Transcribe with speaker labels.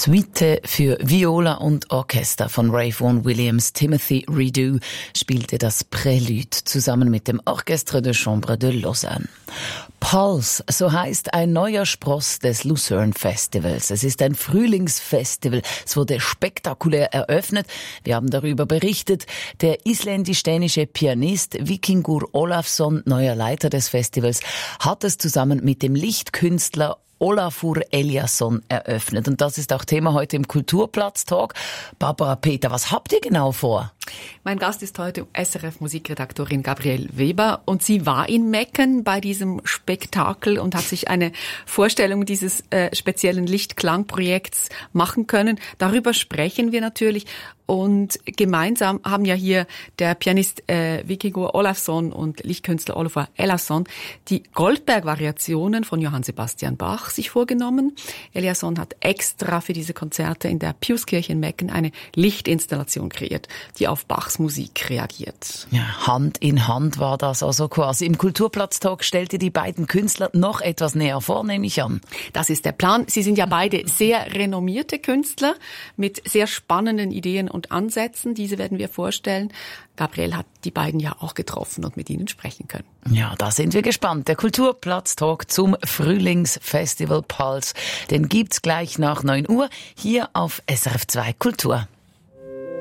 Speaker 1: Suite für Viola und Orchester von Ray Vaughan Williams. Timothy Redu spielte das Prélude zusammen mit dem Orchestre de Chambre de Lausanne. Pulse, so heißt ein neuer Spross des Lucerne Festivals. Es ist ein Frühlingsfestival. Es wurde spektakulär eröffnet. Wir haben darüber berichtet. Der isländisch-dänische Pianist Víkingur Ólafsson, neuer Leiter des Festivals, hat es zusammen mit dem Lichtkünstler Ólafur Elíasson eröffnet. Und das ist auch Thema heute im Kulturplatz-Talk. Barbara Peter, was habt ihr genau vor?
Speaker 2: Mein Gast ist heute SRF-Musikredaktorin Gabriele Weber und sie war in Mecken bei diesem Spektakel und hat sich eine Vorstellung dieses speziellen Lichtklangprojekts machen können. Darüber sprechen wir natürlich und gemeinsam haben ja hier der Pianist Víkingur Ólafsson und Lichtkünstler Ólafur Elíasson die Goldberg-Variationen von Johann Sebastian Bach sich vorgenommen. Elíasson hat extra für diese Konzerte in der Piuskirche in Mecken eine Lichtinstallation kreiert, die auf Bachs Musik reagiert.
Speaker 1: Ja, Hand in Hand war das also quasi. Im Kulturplatz-Talk stellt ihr die beiden Künstler noch etwas näher vor, nehme ich an.
Speaker 2: Das ist der Plan. Sie sind ja beide sehr renommierte Künstler mit sehr spannenden Ideen und Ansätzen. Diese werden wir vorstellen. Gabriele hat die beiden ja auch getroffen und mit ihnen sprechen können.
Speaker 1: Ja, da sind wir gespannt. Der Kulturplatz-Talk zum Frühlingsfestival Pulse, den gibt's gleich nach 9 Uhr hier auf SRF 2 Kultur.